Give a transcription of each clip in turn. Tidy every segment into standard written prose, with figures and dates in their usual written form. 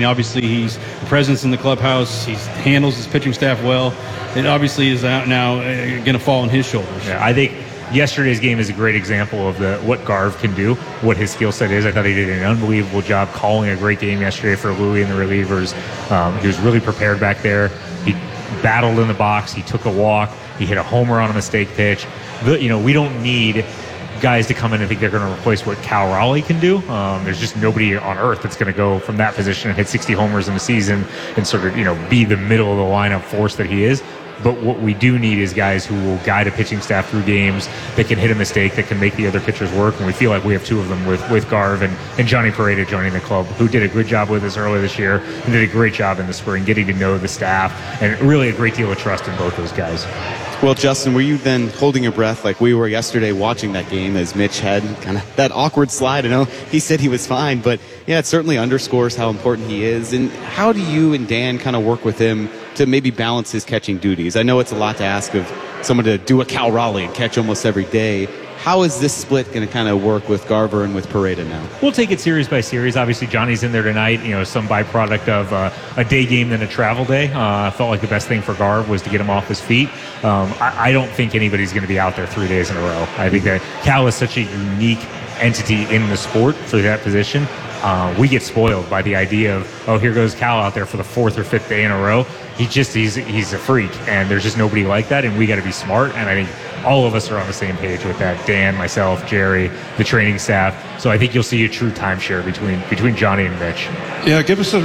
Obviously, he's a presence in the clubhouse. He handles his pitching staff well. It obviously is out now going to fall on his shoulders. Yeah, I think yesterday's game is a great example of what Garv can do, what his skill set is. I thought he did an unbelievable job calling a great game yesterday for Louis and the relievers. He was really prepared back there. He battled in the box. He took a walk. He hit a homer on a mistake pitch. We don't need guys to come in and think they're going to replace what Cal Raleigh can do. There's just nobody on earth that's going to go from that position and hit 60 homers in a season and sort of, be the middle of the lineup force that he is. But what we do need is guys who will guide a pitching staff through games, that can hit a mistake, that can make the other pitchers work. And we feel like we have two of them with Garv and Johnny Pareda joining the club, who did a good job with us earlier this year and did a great job in the spring, getting to know the staff, and really a great deal of trust in both those guys. Well, Justin, were you then holding your breath like we were yesterday watching that game as Mitch had kind of that awkward slide? I know he said he was fine, but yeah, it certainly underscores how important he is. And how do you and Dan kind of work with him to maybe balance his catching duties? I know it's a lot to ask of someone to do a Cal Raleigh and catch almost every day. How is this split going to kind of work with Garver and with Pareda now? We'll take it series by series. Obviously, Johnny's in there tonight, some byproduct of a day game than a travel day. I felt like the best thing for Garv was to get him off his feet. I don't think anybody's going to be out there 3 days in a row. I think that Cal is such a unique entity in the sport for that position. We get spoiled by the idea of, here goes Cal out there for the fourth or fifth day in a row. He's a freak, and there's just nobody like that, and we got to be smart. And I think all of us are on the same page with that. Dan, myself, Jerry, the training staff. So I think you'll see a true timeshare between Johnny and Mitch. Yeah, give us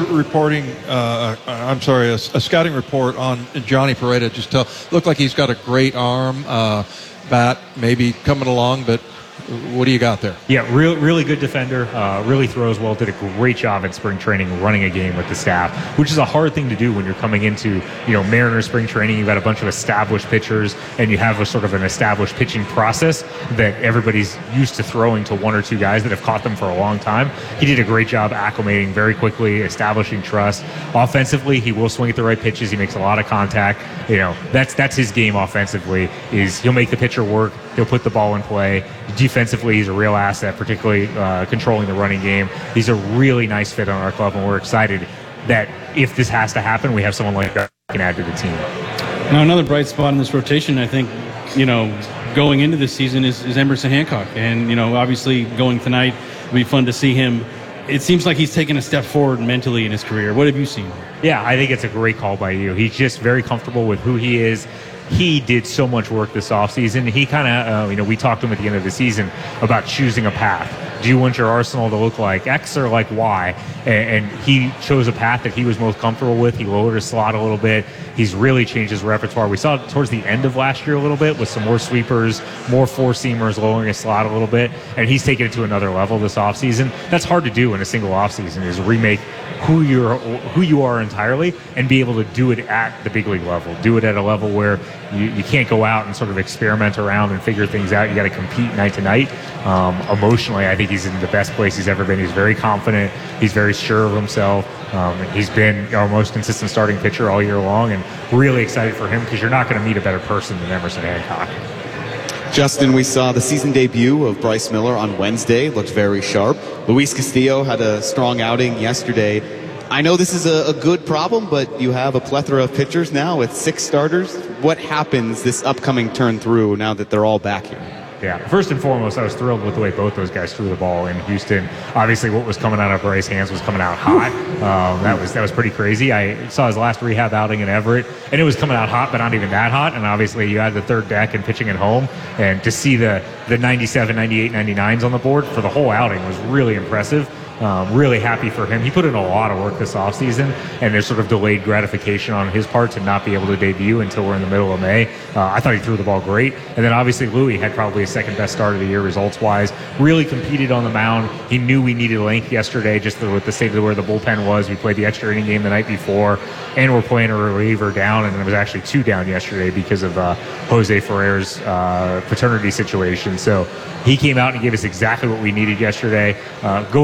a scouting report on Johnny Pareda. Just look like he's got a great arm, bat maybe coming along, but what do you got there? Yeah, really good defender, really throws well, did a great job in spring training running a game with the staff, which is a hard thing to do when you're coming into, Mariners spring training. You've got a bunch of established pitchers and you have a sort of an established pitching process that everybody's used to throwing to one or two guys that have caught them for a long time. He did a great job acclimating very quickly, establishing trust. Offensively, he will swing at the right pitches. He makes a lot of contact. That's his game offensively, is he'll make the pitcher work. He'll put the ball in play. Defensively, he's a real asset, particularly controlling the running game. He's a really nice fit on our club, and we're excited that if this has to happen, we have someone like that who can add to the team. Now, another bright spot in this rotation, I think, going into this season is Emerson Hancock. And, obviously going tonight, it'll be fun to see him. It seems like he's taken a step forward mentally in his career. What have you seen? Yeah, I think it's a great call by you. He's just very comfortable with who he is. He did so much work this offseason. He kind of, we talked to him at the end of the season about choosing a path. Do you want your arsenal to look like X or like Y? And he chose a path that he was most comfortable with. He lowered his slot a little bit. He's really changed his repertoire. We saw it towards the end of last year a little bit with some more sweepers, more four-seamers, lowering his slot a little bit. And he's taken it to another level this offseason. That's hard to do in a single offseason, is remake who you are entirely and be able to do it at the big league level. Do it at a level where you can't go out and sort of experiment around and figure things out. You got to compete night to night. Emotionally, I think he's in the best place he's ever been. He's very confident. He's very sure of himself. He's been our most consistent starting pitcher all year long, and really excited for him because you're not going to meet a better person than Emerson Hancock. Justin, we saw the season debut of Bryce Miller on Wednesday. Looked very sharp. Luis Castillo had a strong outing yesterday. I know this is a good problem, but you have a plethora of pitchers now with 6 starters. What happens this upcoming turn through now that they're all back here? Yeah, first and foremost, I was thrilled with the way both those guys threw the ball in Houston. Obviously, what was coming out of Bryce's hands was coming out hot. That was pretty crazy. I saw his last rehab outing in Everett, and it was coming out hot, but not even that hot. And obviously, you had the third deck and pitching at home, and to see the 97, 98, 99s on the board for the whole outing was really impressive. Really happy for him. He put in a lot of work this offseason, and there's sort of delayed gratification on his part to not be able to debut until we're in the middle of May. I thought he threw the ball great. And then obviously Louis had probably his second best start of the year results-wise. Really competed on the mound. He knew we needed length yesterday just with the state of where the bullpen was. We played the extra inning game the night before, and we're playing a reliever down, and there was actually 2 down yesterday because of Jose Ferrer's paternity situation. So he came out and gave us exactly what we needed yesterday. Going forward,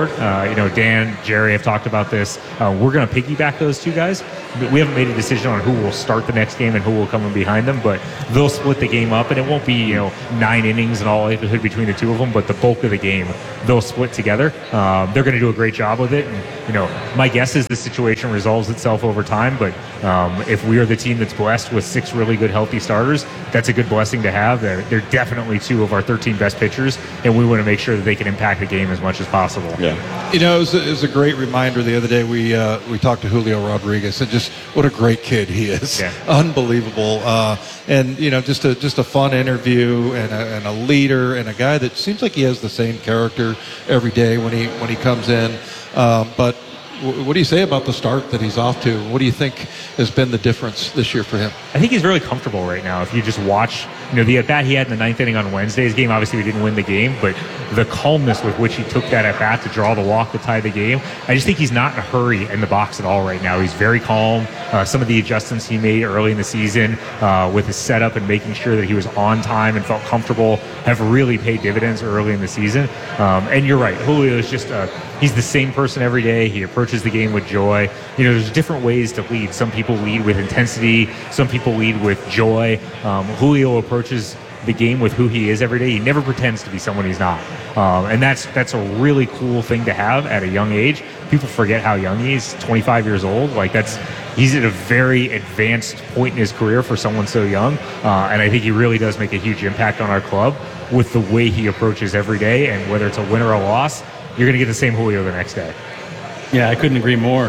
start. Dan, Jerry have talked about this. We're going to piggyback those two guys. We haven't made a decision on who will start the next game and who will come in behind them, but they'll split the game up, and it won't be 9 innings and all likelihood between the two of them, but the bulk of the game they'll split together. They're going to do a great job with it, and my guess is the situation resolves itself over time, but if we are the team that's blessed with 6 really good healthy starters, that's a good blessing to have. They're definitely 2 of our 13 best pitchers, and we want to make sure that they can impact the game as much as possible. Yeah. It was a great reminder the other day. We talked to Julio Rodriguez, and just what a great kid he is. Yeah. Unbelievable. And just a fun interview, and a leader, and a guy that seems like he has the same character every day when he comes in. But what do you say about the start that he's off to? What do you think has been the difference this year for him? I think he's really comfortable right now. If you just watch, the at-bat he had in the 9th inning on Wednesday's game, obviously we didn't win the game, but the calmness with which he took that at-bat to draw the walk to tie the game, I just think he's not in a hurry in the box at all right now. He's very calm. Some of the adjustments he made early in the season with his setup and making sure that he was on time and felt comfortable have really paid dividends early in the season. And you're right, Julio is just he's the same person every day. He approaches the game with joy. There's different ways to lead. Some people lead with intensity. Some people lead with joy. Julio approaches the game with who he is every day. He never pretends to be someone he's not. And that's a really cool thing to have at a young age. People forget how young he is, 25 years old. He's at a very advanced point in his career for someone so young. And I think he really does make a huge impact on our club with the way he approaches every day. And whether it's a win or a loss, you're going to get the same Julio the next day. Yeah, I couldn't agree more.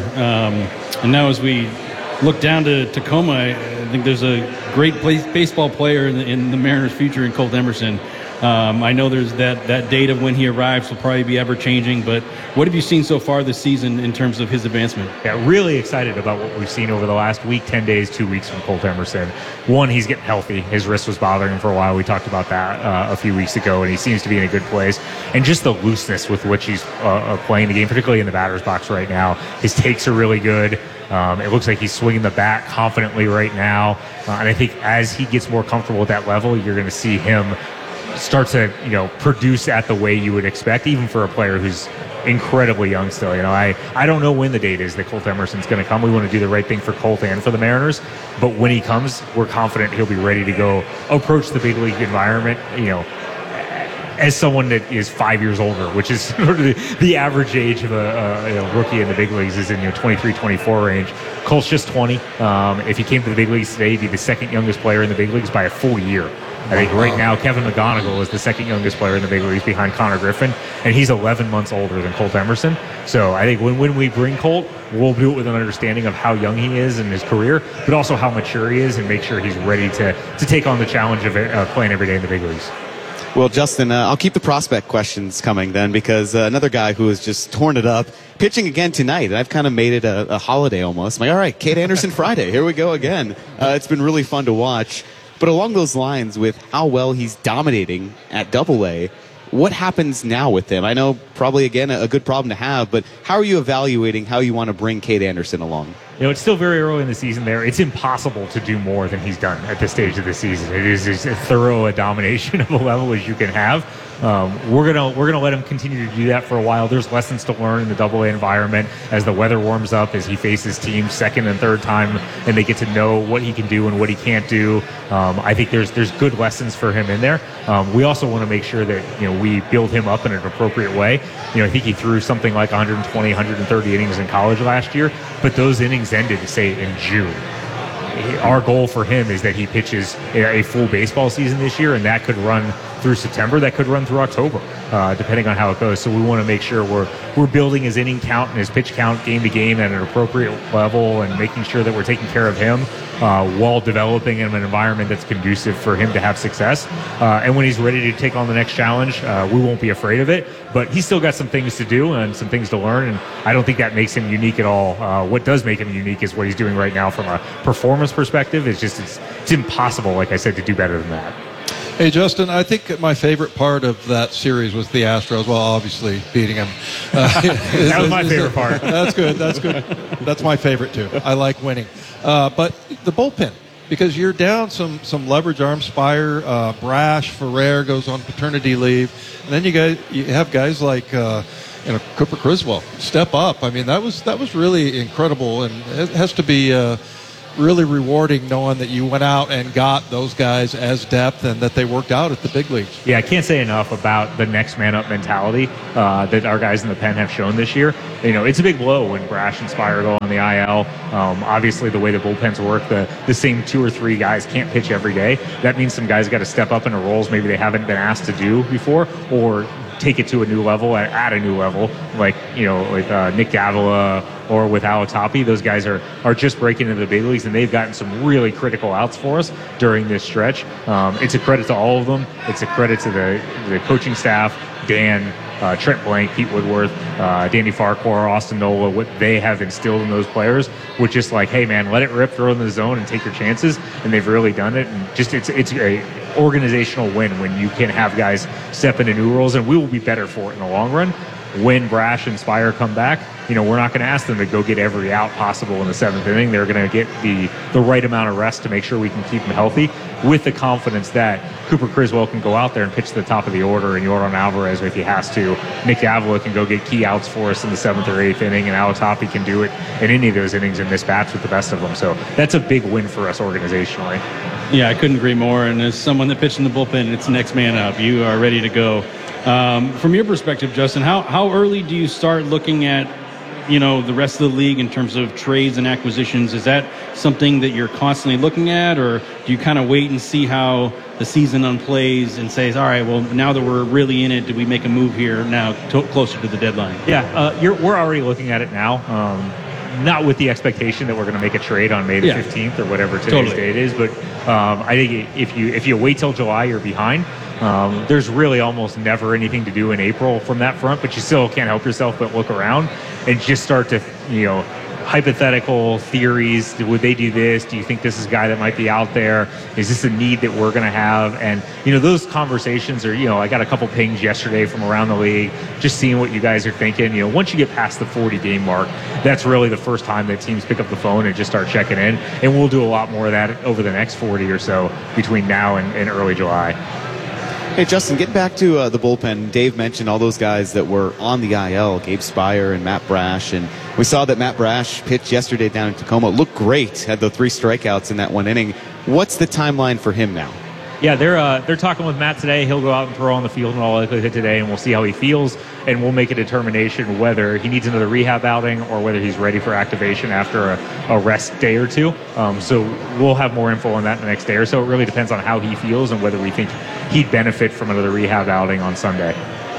And now as we look down to Tacoma, I think there's a great baseball player in the Mariners' future in Colt Emerson. I know there's that date of when he arrives will probably be ever-changing, but what have you seen so far this season in terms of his advancement? Yeah, really excited about what we've seen over the last week, 10 days, 2 weeks from Colt Emerson. One, he's getting healthy. His wrist was bothering him for a while. We talked about that a few weeks ago, and he seems to be in a good place. And just the looseness with which he's playing the game, particularly in the batter's box right now. His takes are really good. It looks like he's swinging the bat confidently right now. And I think as he gets more comfortable at that level, you're going to see him start to, produce at the way you would expect, even for a player who's incredibly young still. I don't know when the date is that Colt Emerson's going to come. We want to do the right thing for Colt and for the Mariners. But when he comes, we're confident he'll be ready to go approach the big league environment, as someone that is 5 years older, which is sort of the average age of a rookie in the big leagues is in 23, 24 range. Colt's just 20. If he came to the big leagues today, he'd be the second youngest player in the big leagues by a full year. I think right now Kevin McGonigal is the second youngest player in the big leagues behind Connor Griffin, and he's 11 months older than Colt Emerson. So I think when we bring Colt, we'll do it with an understanding of how young he is in his career, but also how mature he is and make sure he's ready to take on the challenge of playing every day in the big leagues. Well, Justin, I'll keep the prospect questions coming then, because another guy who has just torn it up, pitching again tonight, and I've kind of made it a holiday almost. I'm like, all right, Cade Anderson Friday, here we go again. It's been really fun to watch. But along those lines, with how well he's dominating at Double-A, what happens now with him? I know probably, again, a good problem to have, but how are you evaluating how you want to bring Cade Anderson along? It's still very early in the season there. It's impossible to do more than he's done at this stage of the season. It is as thorough a domination of a level as you can have. We're gonna let him continue to do that for a while. There's lessons to learn in the Double-A environment as the weather warms up, as he faces teams second and third time, and they get to know what he can do and what he can't do. I think there's good lessons for him in there. We also want to make sure that we build him up in an appropriate way. I think he threw something like 120, 130 innings in college last year, but those innings ended, say, in June. Our goal for him is that he pitches a full baseball season this year, and that could run through September, that could run through October, depending on how it goes. So we want to make sure we're building his inning count and his pitch count game to game at an appropriate level, and making sure that we're taking care of him while developing him an environment that's conducive for him to have success. And when he's ready to take on the next challenge, we won't be afraid of it. But he's still got some things to do and some things to learn, and I don't think that makes him unique at all. What does make him unique is what he's doing right now from a performance perspective. It's impossible, like I said, to do better than that. Hey, Justin, I think my favorite part of that series was the Astros. Well, obviously, beating them. That was my favorite part. That's good. That's my favorite, too. I like winning. But the bullpen, because you're down some leverage arm Spire, Brash, Ferrer goes on paternity leave. And then you have guys like Cooper Criswell step up. I mean, that was really incredible, and it has to be really rewarding knowing that you went out and got those guys as depth and that they worked out at the big leagues. Yeah, I can't say enough about the next man up mentality that our guys in the pen have shown this year. It's a big blow when Brash and Spire go on the IL. Obviously, the way the bullpens work, the same 2 or 3 guys can't pitch every day. That means some guys got to step up into roles maybe they haven't been asked to do before, or take it to a new level at a new level, like with Nick Davila or with Alatapi. Those guys are just breaking into the big leagues, and they've gotten some really critical outs for us during this stretch. It's a credit to all of them. It's a credit to the coaching staff, Dan, Trent Blank, Pete Woodworth, Danny Farquhar, Austin Nola, what they have instilled in those players, which is like, hey man, let it rip, throw it in the zone and take your chances. And they've really done it. And just it's a organizational win when you can have guys step into new roles, and we will be better for it in the long run. When Brash and Spire come back, we're not going to ask them to go get every out possible in the 7th inning. They're going to get the right amount of rest to make sure we can keep them healthy, with the confidence that Cooper Criswell can go out there and pitch to the top of the order, and Yordan Alvarez, if he has to. Nick Davila can go get key outs for us in the 7th or 8th inning, and Alatapi can do it in any of those innings and miss bats with the best of them. So that's a big win for us organizationally. Yeah, I couldn't agree more. And as someone that pitched in the bullpen, it's next man up. You are ready to go. From your perspective, Justin, how early do you start looking at the rest of the league in terms of trades and acquisitions? Is that something that you're constantly looking at, or do you kind of wait and see how the season unplays and say, all right, well, now that we're really in it, do we make a move here now closer to the deadline? Yeah, we're already looking at it now. Not with the expectation that we're going to make a trade on May the 15th or whatever today's date is, but I think if you wait till July, you're behind. There's really almost never anything to do in April from that front, but you still can't help yourself but look around and just start to, hypothetical theories. Would they do this? Do you think this is a guy that might be out there? Is this a need that we're going to have? And, those conversations are, I got a couple pings yesterday from around the league, just seeing what you guys are thinking. Once you get past the 40-game mark, that's really the first time that teams pick up the phone and just start checking in. And we'll do a lot more of that over the next 40 or so between now and early July. Hey, Justin, getting back to the bullpen, Dave mentioned all those guys that were on the IL, Gabe Spire and Matt Brash, and we saw that Matt Brash pitched yesterday down in Tacoma. Looked great, had the 3 strikeouts in that 1 inning. What's the timeline for him now? Yeah, they're talking with Matt today. He'll go out and throw on the field in all likelihood today, and we'll see how he feels, and we'll make a determination whether he needs another rehab outing or whether he's ready for activation after a rest day or two. So we'll have more info on that in the next day or so. It really depends on how he feels and whether we think he'd benefit from another rehab outing on Sunday.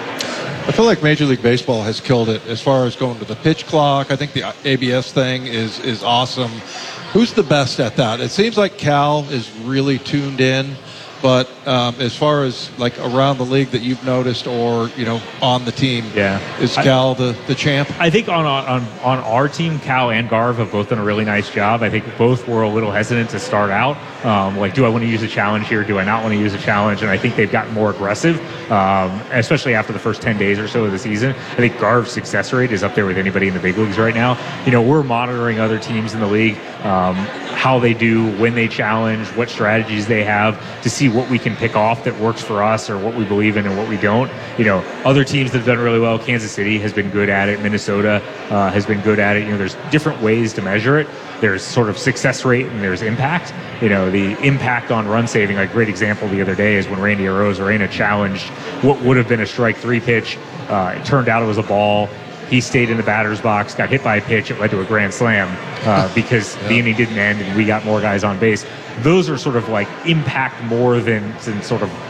I feel like Major League Baseball has killed it as far as going to the pitch clock. I think the ABS thing is awesome. Who's the best at that? It seems like Cal is really tuned in. But as far as like around the league that you've noticed, or on the team, is Cal the champ? I think on our team, Cal and Garv have both done a really nice job. I think both were a little hesitant to start out. Do I want to use a challenge here? Do I not want to use a challenge? And I think they've gotten more aggressive, especially after the first 10 days or so of the season. I think Garv's success rate is up there with anybody in the big leagues right now. We're monitoring other teams in the league, how they do when they challenge, what strategies they have, to see what we can pick off that works for us or what we believe in and what we don't. Other teams that have done really well, Kansas City has been good at it. Minnesota has been good at it. There's different ways to measure it. There's sort of success rate and there's impact. The impact on run saving, like great example the other day is when Randy Arozarena challenged what would have been a strike 3 pitch. It turned out it was a ball. He stayed in the batter's box, got hit by a pitch. It led to a grand slam because the inning didn't end and we got more guys on base. Those are sort of like impact more than sort of,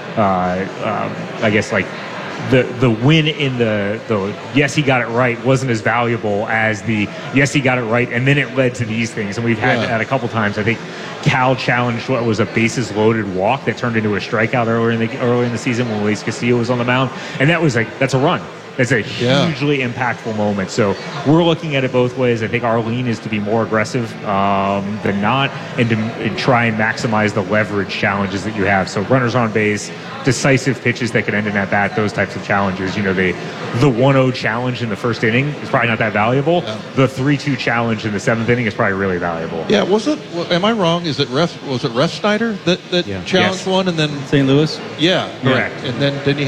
I guess, like the win in the yes, he got it right wasn't as valuable as the yes, he got it right, and then it led to these things. And we've had that a couple times. I think Cal challenged what was a bases loaded walk that turned into a strikeout earlier in the season when Luis Castillo was on the mound, and that was that's a run. It's a hugely impactful moment. So we're looking at it both ways. I think our lean is to be more aggressive than not, and to try and maximize the leverage challenges that you have. So runners on base, decisive pitches that can end in at bat, those types of challenges. The 1-0 challenge in the first inning is probably not that valuable. Yeah. The 3-2 challenge in the 7th inning is probably really valuable. Yeah, am I wrong? Was it Ref Snyder that challenged one, and then St. Louis? Yeah, correct. And then he hit it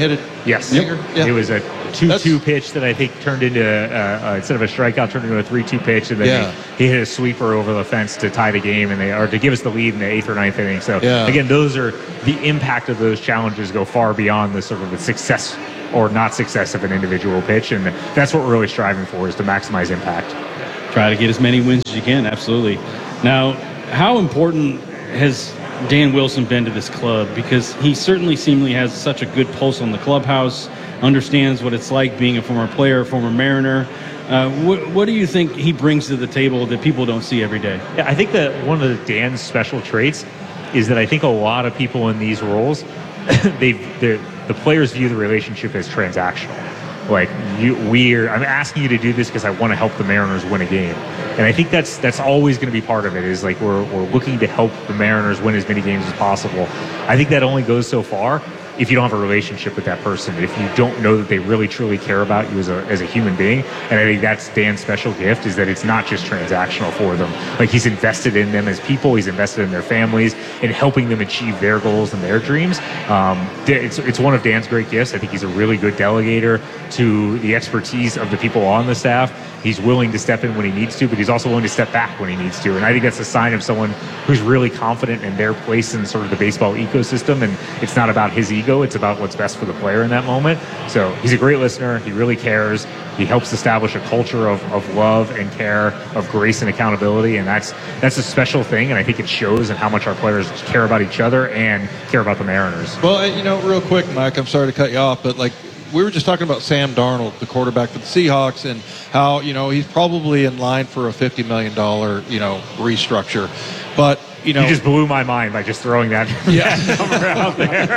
Yes. Yeah. It was a 2-2 pitch that I think turned into, instead of a strikeout, turned into a 3-2 pitch. And then he hit a sweeper over the fence to tie the game or to give us the lead in the 8th or 9th inning. So, again, the impact of those challenges go far beyond the sort of the success or not success of an individual pitch. And that's what we're really striving for, is to maximize impact. Try to get as many wins as you can, absolutely. Now, how important has Dan Wilson been to this club? Because he certainly seemingly has such a good pulse on the clubhouse, understands what it's like being a former player, former Mariner. What do you think he brings to the table that people don't see every day? Yeah, I think that one of Dan's special traits is that I think a lot of people in these roles, the players view the relationship as transactional. Like, I'm asking you to do this because I want to help the Mariners win a game. And I think that's always going to be part of it, is like we're looking to help the Mariners win as many games as possible. I think that only goes so far if you don't have a relationship with that person, if you don't know that they really truly care about you as a human being. And I think that's Dan's special gift, is that it's not just transactional for them. Like, he's invested in them as people, he's invested in their families, and helping them achieve their goals and their dreams. It's one of Dan's great gifts. I think he's a really good delegator to the expertise of the people on the staff. He's willing to step in when he needs to, but he's also willing to step back when he needs to. And I think that's a sign of someone who's really confident in their place in sort of the baseball ecosystem. And it's not about his ego, it's about what's best for the player in that moment. So he's a great listener. He really cares. He helps establish a culture of love and care, of grace and accountability. And that's a special thing. And I think it shows in how much our players care about each other and care about the Mariners. Well, real quick, Mike, I'm sorry to cut you off, but we were just talking about Sam Darnold, the quarterback for the Seahawks, and how, he's probably in line for a $50 million, restructure. But, You just blew my mind by just throwing that number out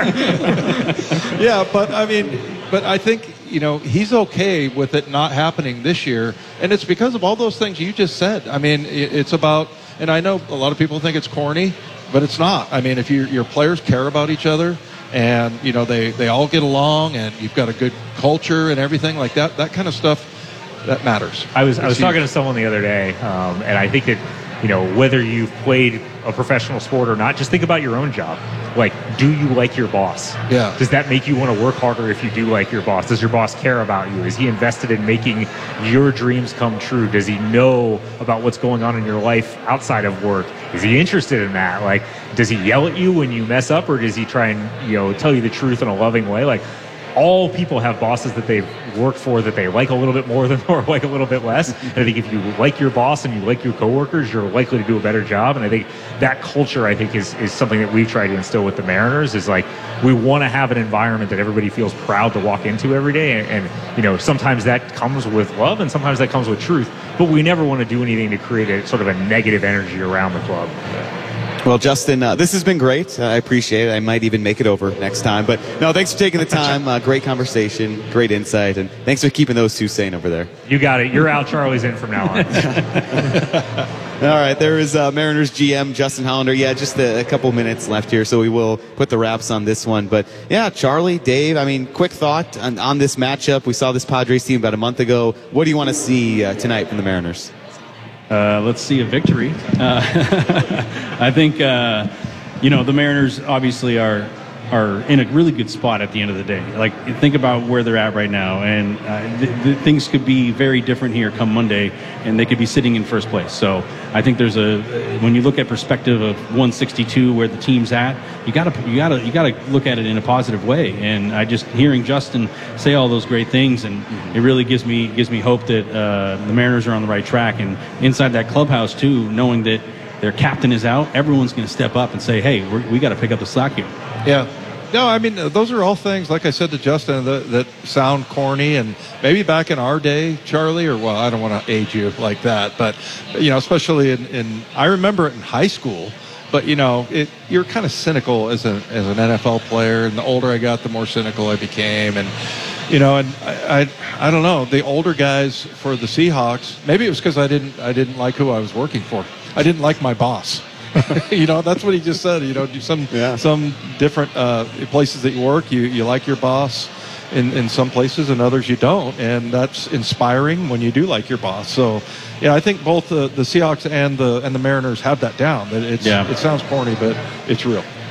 there. Yeah, but I think, he's okay with it not happening this year. And it's because of all those things you just said. I mean, it's about, and I know a lot of people think it's corny, but it's not. I mean, if your players care about each other, and they all get along, and you've got a good culture and everything like that kind of stuff, that matters. I was talking to someone the other day, and I think that whether you've played a professional sport or not, just think about your own job. Like, do you like your boss? Yeah. Does that make you want to work harder if you do like your boss? Does your boss care about you? Is he invested in making your dreams come true? Does he know about what's going on in your life outside of work? Is he interested in that? Like, does he yell at you when you mess up, or does he try and tell you the truth in a loving way? Like, all people have bosses that they've worked for that they like a little bit more than or like a little bit less. And I think if you like your boss and you like your coworkers, you're likely to do a better job. And I think that culture, is something that we've tried to instill with the Mariners, is like, we want to have an environment that everybody feels proud to walk into every day. And sometimes that comes with love and sometimes that comes with truth, but we never want to do anything to create a sort of a negative energy around the club. Well, Justin, this has been great. I appreciate it. I might even make it over next time. But no, thanks for taking the time. Great conversation, great insight, and thanks for keeping those two sane over there. You got it. You're out. Charlie's in from now on. All right, there is Mariners GM Justin Hollander. Yeah, just a couple minutes left here, so we will put the wraps on this one. But yeah, Charlie, Dave, quick thought on this matchup. We saw this Padres team about a month ago. What do you want to see tonight from the Mariners? Let's see a victory. I think, the Mariners obviously are in a really good spot at the end of the day. Like, think about where they're at right now, and things could be very different here come Monday, and they could be sitting in first place. So I think there's when you look at perspective of 162 where the team's at, you gotta look at it in a positive way. And I just hearing Justin say all those great things, and it really gives me hope that the Mariners are on the right track. And inside that clubhouse too, knowing that their captain is out, everyone's going to step up and say, hey, we got to pick up the slack here. Yeah. No, those are all things, like I said to Justin, that sound corny. And maybe back in our day, Charlie, I don't want to age you like that, but, especially I remember it in high school, but, you're kind of cynical as an NFL player. And the older I got, the more cynical I became. And, I don't know, the older guys for the Seahawks, maybe it was because I didn't like who I was working for. I didn't like my boss. That's what he just said. Some different places that you work, you like your boss in some places, and others you don't, and that's inspiring when you do like your boss. So, yeah, I think both the Seahawks and the Mariners have that down. It sounds corny, but it's real.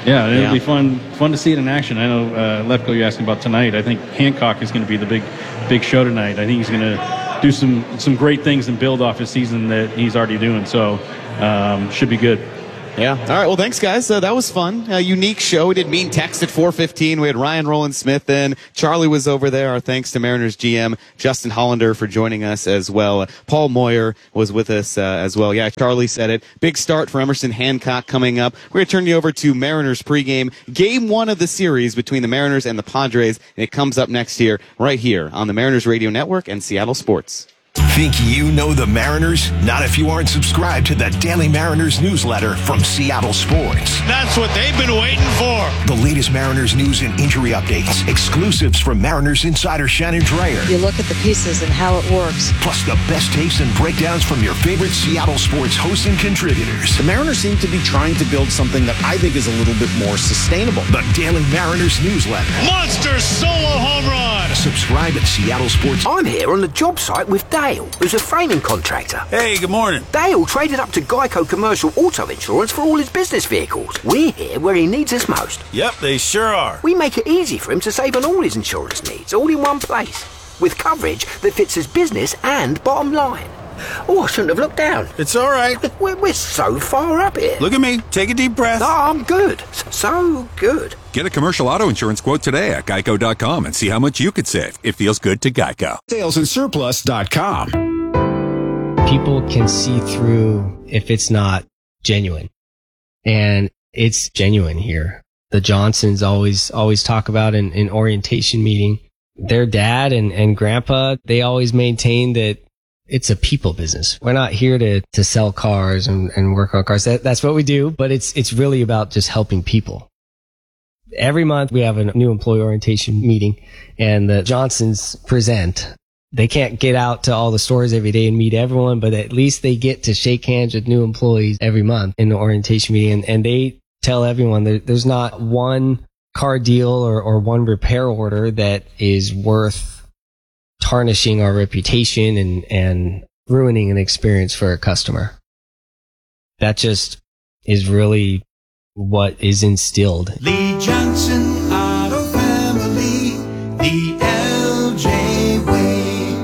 Yeah, it'll be fun to see it in action. I know, Lefko, you're asking about tonight. I think Hancock is going to be the big show tonight. I think he's going to do some great things and build off his season that he's already doing. So should be good. Yeah. All right. Well, thanks, guys. That was fun. A unique show. We did Mean Text at 4:15. We had Ryan Rowland-Smith in. Charlie was over there. Our thanks to Mariners GM Justin Hollander for joining us as well. Paul Moyer was with us as well. Yeah, Charlie said it. Big start for Emerson Hancock coming up. We're going to turn you over to Mariners pregame. Game 1 of the series between the Mariners and the Padres. And it comes up next year, right here on the Mariners Radio Network and Seattle Sports. Think you know the Mariners? Not if you aren't subscribed to the Daily Mariners newsletter from Seattle Sports. That's what they've been waiting for. The latest Mariners news and injury updates, exclusives from Mariners insider Shannon Dreyer. You look at the pieces and how it works. Plus the best takes and breakdowns from your favorite Seattle Sports hosts and contributors. The Mariners seem to be trying to build something that I think is a little bit more sustainable. The Daily Mariners newsletter. Monster solo home run. Subscribe at Seattle Sports. I'm here on the job site with Dale, who's a framing contractor. Hey, good morning. Dale traded up to Geico Commercial Auto Insurance for all his business vehicles. We're here where he needs us most. Yep, they sure are. We make it easy for him to save on all his insurance needs, all in one place, with coverage that fits his business and bottom line. Oh, I shouldn't have looked down. It's all right. We're so far up here. Look at me. Take a deep breath. Oh, I'm good. So good. Get a commercial auto insurance quote today at geico.com and see how much you could save. It feels good to Geico. Salesandsurplus.com. People can see through if it's not genuine. And it's genuine here. The Johnsons always talk about in orientation meeting. Their dad and grandpa, they always maintain that it's a people business. We're not here to sell cars and work on cars. That's what we do, but it's really about just helping people. Every month we have a new employee orientation meeting and the Johnsons present. They can't get out to all the stores every day and meet everyone, but at least they get to shake hands with new employees every month in the orientation meeting. And they tell everyone there's not one car deal or one repair order that is worth tarnishing our reputation and ruining an experience for a customer. That just is really what is instilled. Lee Johnson Auto Family, the LJ Way.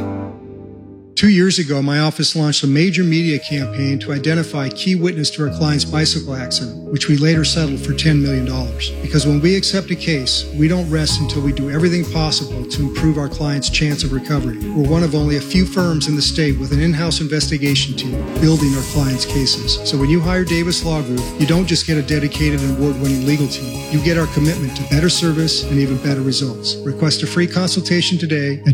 2 years ago, my office launched a major media campaign to identify key witness to our client's bicycle accident, which we later settled for $10 million. Because when we accept a case, we don't rest until we do everything possible to improve our client's chance of recovery. We're one of only a few firms in the state with an in-house investigation team building our clients' cases. So when you hire Davis Law Group, you don't just get a dedicated and award-winning legal team. You get our commitment to better service and even better results. Request a free consultation today at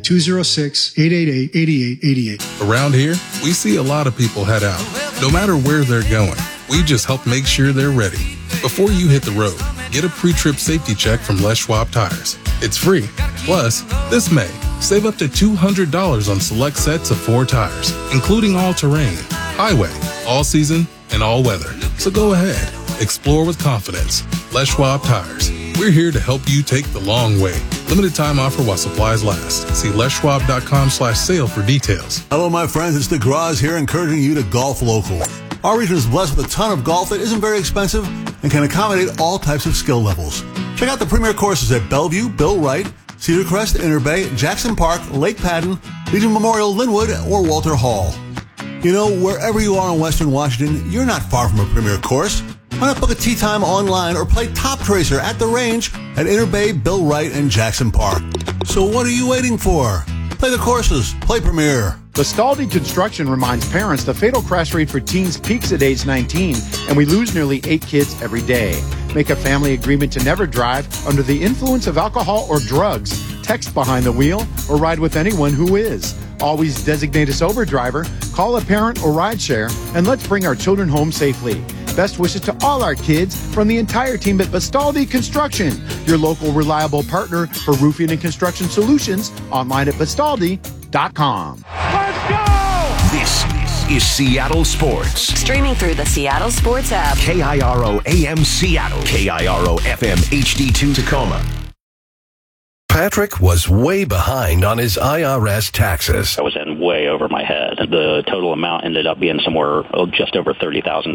206-888-8888. Around here, we see a lot of people head out. No matter where they're going, we just help make sure they're ready. Before you hit the road, get a pre-trip safety check from Les Schwab Tires. It's free. Plus, this May, save up to $200 on select sets of 4 tires, including all-terrain, highway, all-season, and all-weather. So go ahead. Explore with confidence. Les Schwab Tires. We're here to help you take the long way. Limited time offer while supplies last. See leschwab.com/sale for details. Hello, my friends. It's DeGraws here, encouraging you to golf local. Our region is blessed with a ton of golf that isn't very expensive and can accommodate all types of skill levels. Check out the premier courses at Bellevue, Bill Wright, Cedar Crest, Interbay, Jackson Park, Lake Padden, Legion Memorial, Linwood, or Walter Hall. You know, wherever you are in Western Washington, you're not far from a premier course. Why not book a tee time online or play Top Tracer at the range at Interbay, Bill Wright, and Jackson Park? So what are you waiting for? Play the courses. Play Premier. Bastaldi Construction reminds parents the fatal crash rate for teens peaks at age 19, and we lose nearly 8 kids every day. Make a family agreement to never drive under the influence of alcohol or drugs, text behind the wheel, or ride with anyone who is. Always designate a sober driver, call a parent or rideshare, and let's bring our children home safely. Best wishes to all our kids from the entire team at Bastaldi Construction, your local reliable partner for roofing and construction solutions, online at bastaldi.com. Let's go! This is Seattle Sports. Streaming through the Seattle Sports app. KIRO AM Seattle. KIRO FM HD2 Tacoma. Patrick was way behind on his IRS taxes. I was in way over my head. The total amount ended up being somewhere just over $30,000.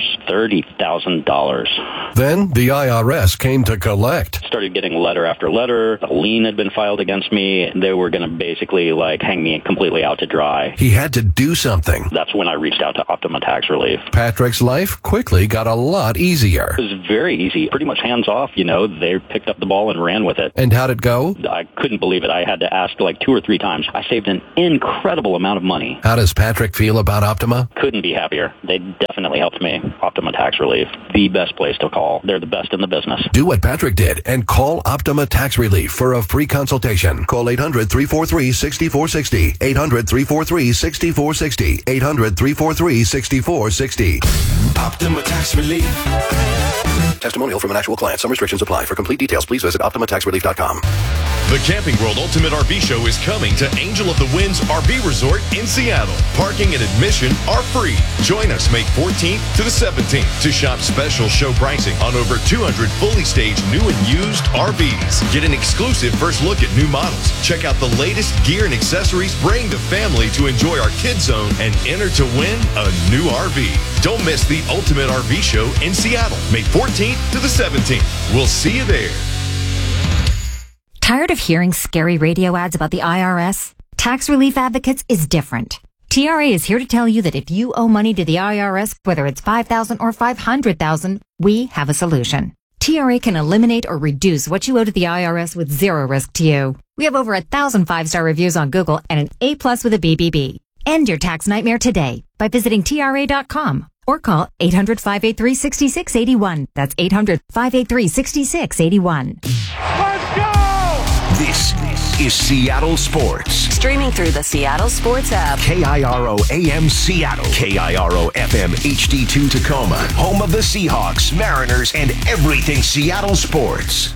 $30,000. Then the IRS came to collect. Started getting letter after letter. A lien had been filed against me. They were going to basically hang me completely out to dry. He had to do something. That's when I reached out to Optima Tax Relief. Patrick's life quickly got a lot easier. It was very easy, pretty much hands off. They picked up the ball and ran with it. And how'd it go? I couldn't believe it. I had to ask 2 or 3 times. I saved an incredible amount of money. How does Patrick feel about Optima? Couldn't be happier. They definitely helped me. Optima Tax Relief, the best place to call. They're the best in the business. Do what Patrick did and call Optima Tax Relief for a free consultation. Call 800-343-6460. 800-343-6460. 800-343-6460. Optima Tax Relief. Testimonial from an actual client. Some restrictions apply. For complete details, please visit OptimaTaxRelief.com. The Camping World Ultimate RV Show is coming to Angel of the Winds RV Resort in Seattle. Parking and admission are free. Join us May 14th to the 17th to shop special show pricing on over 200 fully staged new and used RVs. Get an exclusive first look at new models. Check out the latest gear and accessories. Bring the family to enjoy our Kids Zone and enter to win a new RV. Don't miss the Ultimate RV Show in Seattle, May 14th to the 17th. We'll see you there. Tired of hearing scary radio ads about the IRS? Tax Relief Advocates is different. TRA is here to tell you that if you owe money to the IRS, whether it's $5,000 or $500,000, we have a solution. TRA can eliminate or reduce what you owe to the IRS with zero risk to you. We have over 1,000 5-star reviews on Google and an A+ with a BBB. End your tax nightmare today by visiting TRA.com or call 800-583-6681. That's 800-583-6681. Let's go! This is Seattle Sports. Streaming through the Seattle Sports app. KIRO AM Seattle. KIRO FM HD2 Tacoma. Home of the Seahawks, Mariners, and everything Seattle sports.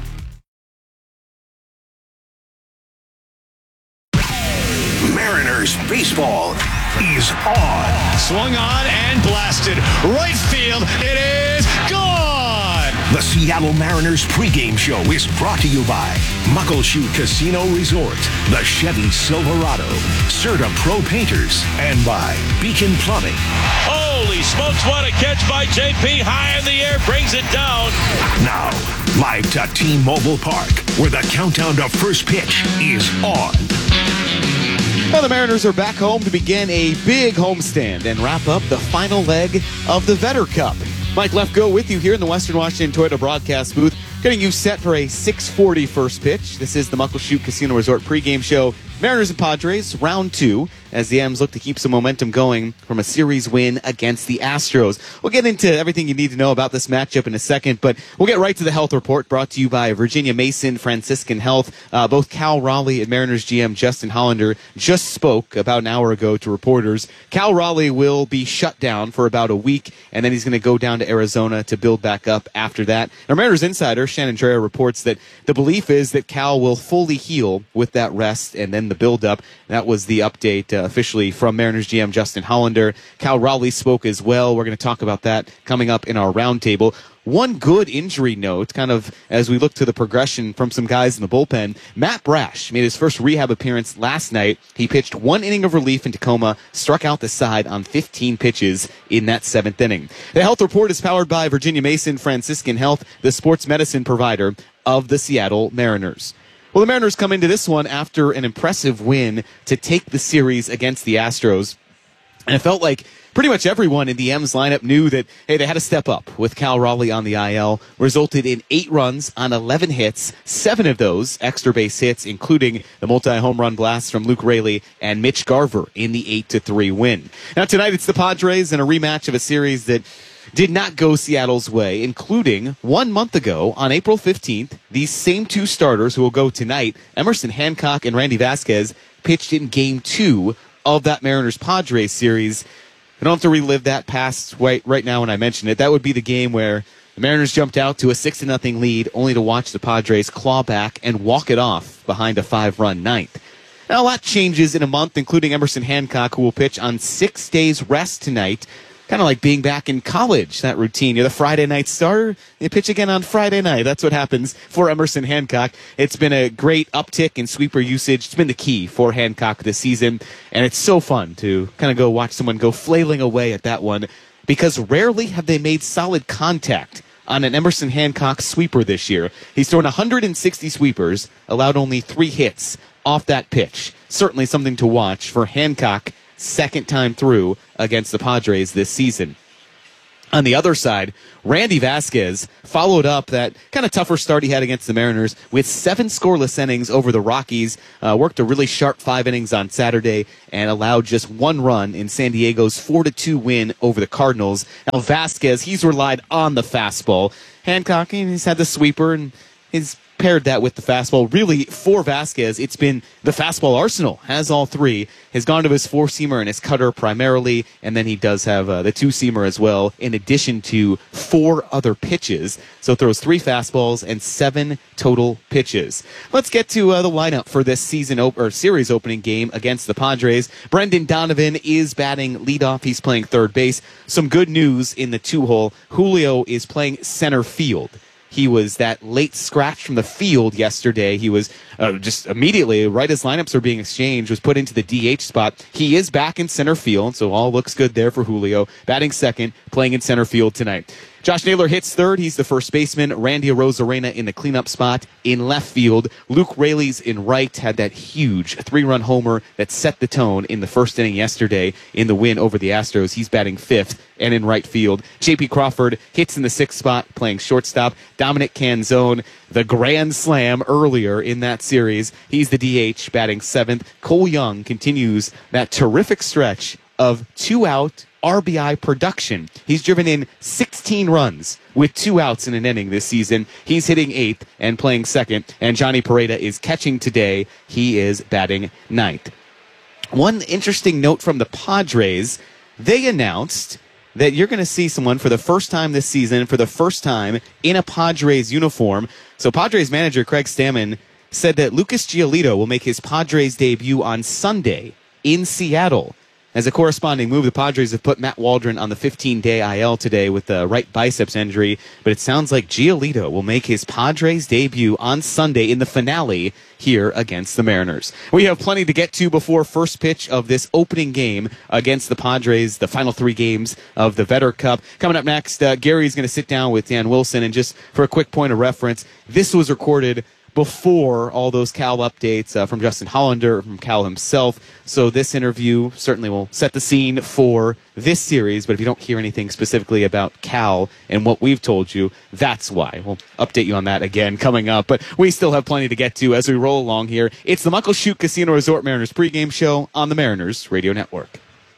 Mariners baseball is on. Swung on and blasted. Right field. It is gone. The Seattle Mariners pregame show is brought to you by Muckleshoot Casino Resort, the Chevy Silverado, Serta Pro Painters, and by Beacon Plumbing. Holy smokes, what a catch by JP. High in the air, brings it down. Now, live to T-Mobile Park, where the countdown to first pitch is on. Well, the Mariners are back home to begin a big homestand and wrap up the final leg of the Vetter Cup. Mike Lefko with you here in the Western Washington Toyota broadcast booth, getting you set for a 6:40 first pitch. This is the Muckleshoot Casino Resort pregame show. Mariners and Padres, round 2, as the M's look to keep some momentum going from a series win against the Astros. We'll get into everything you need to know about this matchup in a second, but we'll get right to the health report brought to you by Virginia Mason Franciscan Health. Both Cal Raleigh and Mariners GM Justin Hollander just spoke about an hour ago to reporters. Cal Raleigh will be shut down for about a week, and then he's going to go down to Arizona to build back up after that. Our Mariners insider, Shannon Dreher, reports that the belief is that Cal will fully heal with that rest and then the build-up. That was the update officially from Mariners GM Justin Hollander. Cal Raleigh spoke as well. We're going to talk about that coming up in our roundtable. One good injury note, kind of as we look to the progression from some guys in the bullpen, Matt Brash made his first rehab appearance last night. He pitched 1 inning of relief in Tacoma, struck out the side on 15 pitches in that 7th inning. The health report is powered by Virginia Mason Franciscan Health, the sports medicine provider of the Seattle Mariners. Well, the Mariners come into this one after an impressive win to take the series against the Astros. And it felt like pretty much everyone in the M's lineup knew that, hey, they had to step up with Cal Raleigh on the IL. Resulted in 8 runs on 11 hits, 7 of those extra base hits, including the multi-home run blast from Luke Raley and Mitch Garver in the 8-3 win. Now, tonight it's the Padres in a rematch of a series that did not go Seattle's way, including 1 month ago on April 15th, these same 2 starters who will go tonight, Emerson Hancock and Randy Vasquez, pitched in Game 2 of that Mariners-Padres series. I don't have to relive that past right now when I mention it. That would be the game where the Mariners jumped out to a 6-0 lead, only to watch the Padres claw back and walk it off behind a 5-run ninth. Now, a lot changes in a month, including Emerson Hancock, who will pitch on 6 days rest tonight. kind of like being back in college, that routine. You're the Friday night starter, you pitch again on Friday night. That's what happens for Emerson Hancock. It's been a great uptick in sweeper usage. It's been the key for Hancock this season, and it's so fun to kind of go watch someone go flailing away at that one, because rarely have they made solid contact on an Emerson Hancock sweeper this year. He's thrown 160 sweepers, allowed only 3 hits off that pitch. Certainly something to watch for Hancock, second time through against the Padres this season. On the other side, Randy Vasquez followed up that kind of tougher start he had against the Mariners with 7 scoreless innings over the Rockies. Worked a really sharp 5 innings on Saturday and allowed just 1 run in San Diego's 4-2 win over the Cardinals. Now Vasquez, he's relied on the fastball. Hancock, he's had the sweeper and he's paired that with the fastball. Really, for Vasquez, it's been the fastball arsenal. Has all 3. Has gone to his 4-seamer and his cutter primarily, and then he does have the 2-seamer as well, in addition to 4 other pitches. So throws 3 fastballs and 7 total pitches. Let's get to the lineup for this series opening game against the Padres. Brendan Donovan is batting leadoff. He's playing third base. Some good news in the 2-hole. Julio is playing center field. He was that late scratch from the field yesterday. He was just immediately, right as lineups are being exchanged, was put into the DH spot. He is back in center field, so all looks good there for Julio. Batting second, playing in center field tonight. Josh Naylor hits third. He's the first baseman. Randy Arozarena in the cleanup spot in left field. Luke Raley's in right. Had that huge 3-run homer that set the tone in the first inning yesterday in the win over the Astros. He's batting fifth and in right field. J.P. Crawford hits in the 6th spot, playing shortstop. Dominic Canzone, the grand slam earlier in that series. He's the DH, batting 7th. Cole Young continues that terrific stretch of 2-out RBI production. He's driven in 16 runs with 2 outs in an inning this season. He's hitting 8th and playing second. And Johnny Pereda is catching today. He is batting 9th. One interesting note from the Padres, they announced that you're going to see someone for the first time this season, for the first time in a Padres uniform. So Padres manager Craig Stammen said that Lucas Giolito will make his Padres debut on Sunday in Seattle. As a corresponding move, the Padres have put Matt Waldron on the 15-day IL today with the right biceps injury, but it sounds like Giolito will make his Padres debut on Sunday in the finale here against the Mariners. We have plenty to get to before first pitch of this opening game against the Padres, the final 3 games of the Vetter Cup. Coming up next, Gary's going to sit down with Dan Wilson, and just for a quick point of reference, this was recorded before all those Cal updates from Justin Hollander, from Cal himself. So this interview certainly will set the scene for this series, but if you don't hear anything specifically about Cal and what we've told you, that's why. We'll update you on that again coming up, but we still have plenty to get to as we roll along here. It's the Muckleshoot Casino Resort Mariners pregame show on the Mariners Radio Network.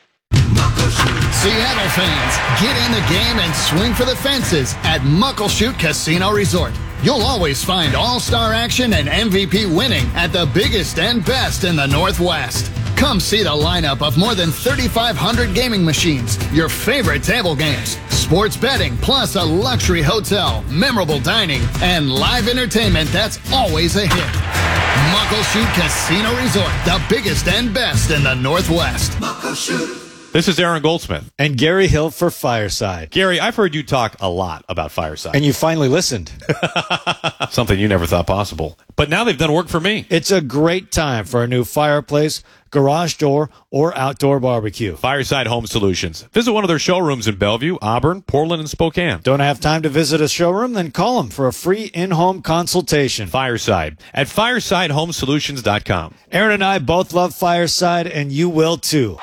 Seattle fans, get in the game and swing for the fences at Muckleshoot Casino Resort. You'll always find all-star action and MVP winning at the biggest and best in the Northwest. Come see the lineup of more than 3,500 gaming machines, your favorite table games, sports betting, plus a luxury hotel, memorable dining, and live entertainment that's always a hit. Muckleshoot Casino Resort, the biggest and best in the Northwest. Muckleshoot. This is Aaron Goldsmith. And Gary Hill for Fireside. Gary, I've heard you talk a lot about Fireside. And you finally listened. Something you never thought possible. But now they've done work for me. It's a great time for a new fireplace, garage door, or outdoor barbecue. Fireside Home Solutions. Visit one of their showrooms in Bellevue, Auburn, Portland, and Spokane. Don't have time to visit a showroom? Then call them for a free in-home consultation. Fireside at firesidehomesolutions.com. Aaron and I both love Fireside, and you will too.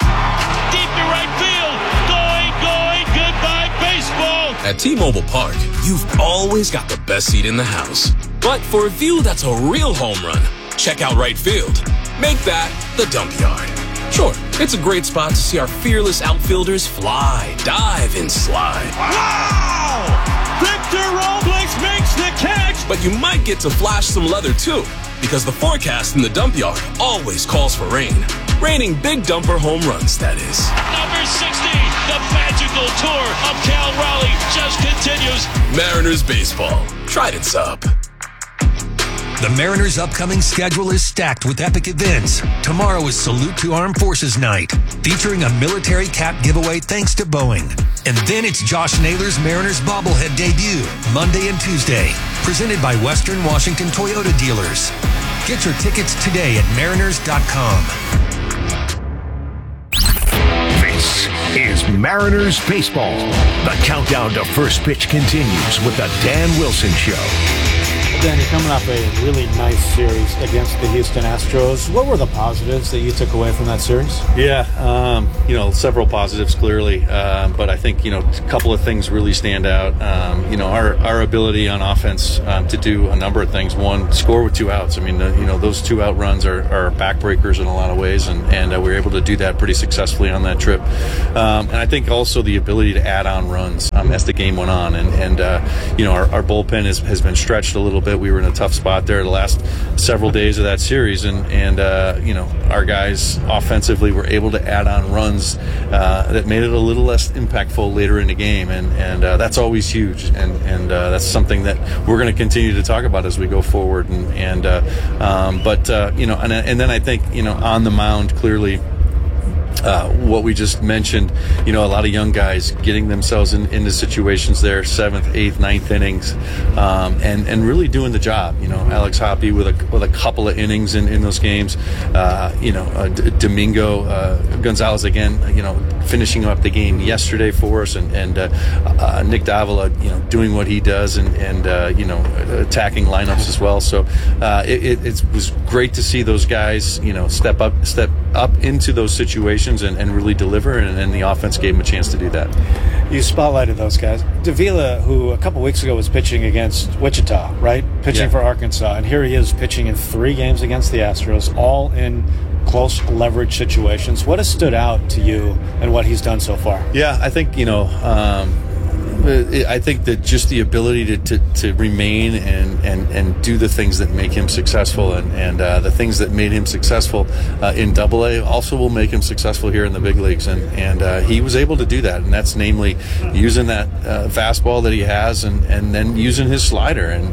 At T-Mobile Park, you've always got the best seat in the house. But for a view that's a real home run, check out right field. Make that the dump yard. Sure, it's a great spot to see our fearless outfielders fly, dive, and slide. Wow! Victor Robles makes the catch! But you might get to flash some leather too, because the forecast in the dump yard always calls for rain. Raining big dumper home runs, that is. Number 60, the magical tour of Cal Raleigh just continues. Mariners baseball. Trident's up. The Mariners' upcoming schedule is stacked with epic events. Tomorrow is Salute to Armed Forces Night, featuring a military cap giveaway thanks to Boeing. And then it's Josh Naylor's Mariners bobblehead debut, Monday and Tuesday, presented by Western Washington Toyota dealers. Get your tickets today at mariners.com. This is Mariners Baseball. The countdown to first pitch continues with the Dan Wilson Show. Dan, you're coming off a really nice series against the Houston Astros. What were the positives that you took away from that series? Yeah, several positives clearly, but I think a couple of things really stand out. Our ability on offense to do a number of things. One, score with 2 outs. I mean, those 2 out runs are backbreakers in a lot of ways, and we were able to do that pretty successfully on that trip. And I think also the ability to add on runs as the game went on, and our bullpen has been stretched a little bit. We were in a tough spot there the last several days of that series, and our guys offensively were able to add on runs that made it a little less impactful later in the game, and that's always huge, and that's something that we're going to continue to talk about as we go forward, and then I think on the mound clearly. What we just mentioned, a lot of young guys getting themselves into situations there, 7th, 8th, 9th innings, and really doing the job. Alex Hoppe with a couple of innings in those games. Domingo Gonzalez again, finishing up the game yesterday for us, and Nick Davila, doing what he does, and attacking lineups as well. So it was great to see those guys, step up into those situations and really deliver, and the offense gave him a chance to do that. You spotlighted those guys. Davila, who a couple weeks ago was pitching against Wichita, right? Pitching for Arkansas, and here he is pitching in 3 games against the Astros, all in close leverage situations. What has stood out to you and what he's done so far? Yeah, I think, I think that just the ability to remain and do the things that make him successful, and the things that made him successful in AA also will make him successful here in the big leagues, and he was able to do that, and that's namely using that fastball that he has, and then using his slider, and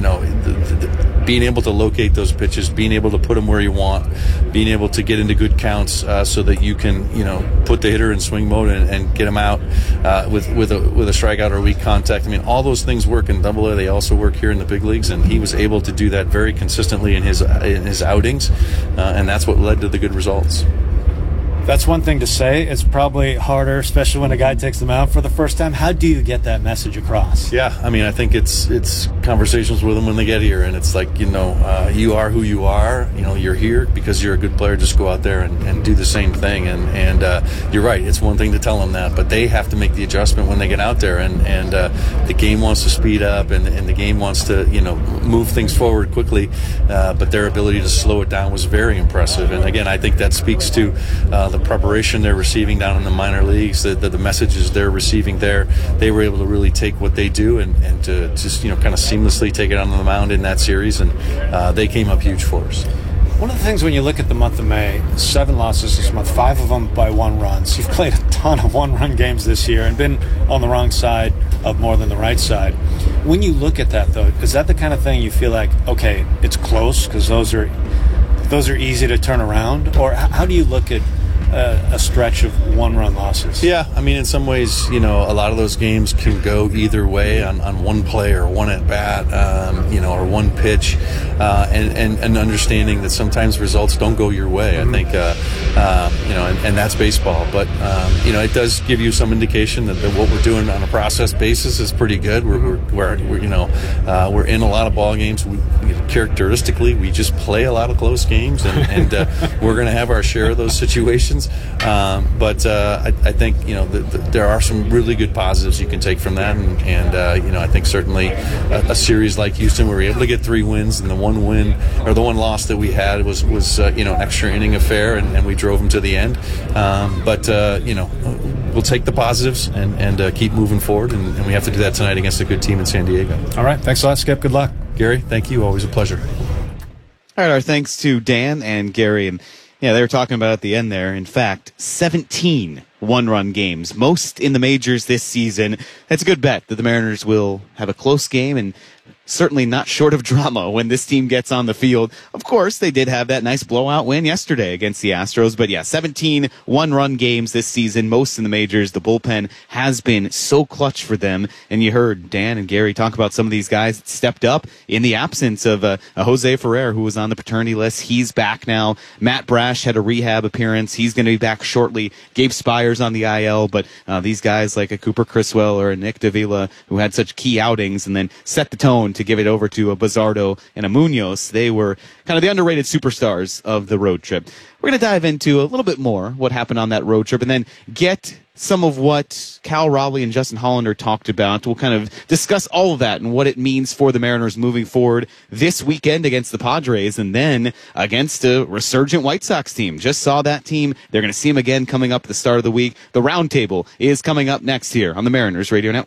being able to locate those pitches, being able to put them where you want, being able to get into good counts so that you can put the hitter in swing mode and get him out with a strikeout or weak contact. I mean, all those things work in AA. They also work here in the big leagues, and he was able to do that very consistently in his outings, and that's what led to the good results. That's one thing to say. It's probably harder, especially when a guy takes them out for the first time. How do you get that message across? Yeah, I mean, I think it's conversations with them when they get here, and it's like, you are who you are. You're here because you're a good player. Just go out there and do the same thing. And you're right. It's one thing to tell them that, but they have to make the adjustment when they get out there. And the game wants to speed up, and the game wants to move things forward quickly. But their ability to slow it down was very impressive. And again, I think that speaks to the preparation they're receiving down in the minor leagues, the messages they're receiving there. They were able to really take what they do and to just kind of seamlessly take it on the mound in that series, and they came up huge for us. One of the things when you look at the month of May, 7 losses this month, 5 of them by 1 run. So you've played a ton of 1-run games this year and been on the wrong side of more than the right side. When you look at that, though, is that the kind of thing you feel like, okay, it's close because those are easy to turn around? Or how do you look at a stretch of 1-run losses? Yeah, I mean, in some ways, a lot of those games can go either way on one play or one at bat, or one pitch, and understanding that sometimes results don't go your way. I think, and that's baseball. But it does give you some indication that what we're doing on a process basis is pretty good. We're in a lot of ball games. Characteristically, we just play a lot of close games, and we're going to have our share of those situations. But I think there are some really good positives you can take from that, and I think certainly a series like Houston, where we were able to get 3 wins, and the one win or the one loss that we had was an extra inning affair, and we drove them to the end. But we'll take the positives and keep moving forward, and we have to do that tonight against a good team in San Diego. All right, thanks a lot, Skip. Good luck, Gary. Thank you. Always a pleasure. All right, our thanks to Dan and Gary. And yeah, they were talking about at the end there. In fact, 17 one-run games, most in the majors this season. That's a good bet that the Mariners will have a close game and certainly not short of drama when this team gets on the field. Of course, they did have that nice blowout win yesterday against the Astros, but 17 one-run games this season, most in the majors. The bullpen has been so clutch for them, and you heard Dan and Gary talk about some of these guys that stepped up in the absence of Jose Ferrer, who was on the paternity list. He's back now. Matt Brash had a rehab appearance. He's going to be back shortly. Gabe Spires on the IL, but these guys like a Cooper Criswell or a Nick Davila, who had such key outings and then set the tone to give it over to a Bazardo and a Munoz. They were kind of the underrated superstars of the road trip. We're going to dive into a little bit more what happened on that road trip and then get some of what Cal Raleigh and Justin Hollander talked about. We'll kind of discuss all of that and what it means for the Mariners moving forward this weekend against the Padres and then against a resurgent White Sox team. Just saw that team. They're going to see them again coming up at the start of the week. The Roundtable is coming up next here on the Mariners Radio Network.